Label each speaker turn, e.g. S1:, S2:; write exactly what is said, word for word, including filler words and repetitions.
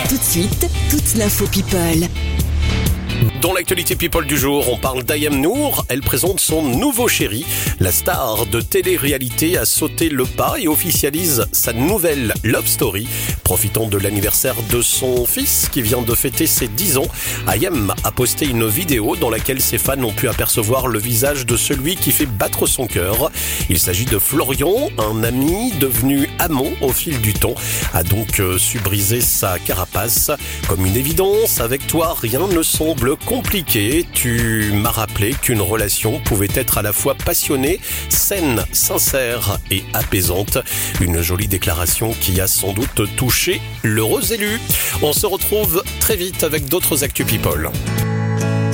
S1: Tout de suite, toute l'info People.
S2: Dans l'actualité People du jour, on parle d'Ayam Nour. Elle présente son nouveau chéri. La star de télé-réalité a sauté le pas et officialise sa nouvelle love story. Profitant de l'anniversaire de son fils qui vient de fêter ses dix ans, Ayam a posté une vidéo dans laquelle ses fans ont pu apercevoir le visage de celui qui fait battre son cœur. Il s'agit de Florian, un ami devenu amant au fil du temps, a donc su briser sa carapace. Comme une évidence, avec toi, rien ne semble compliqué. Tu m'as rappelé qu'une relation pouvait être à la fois passionnée, saine, sincère et apaisante. Une jolie déclaration qui a sans doute touché l'heureux élu. On se retrouve très vite avec d'autres Actu People.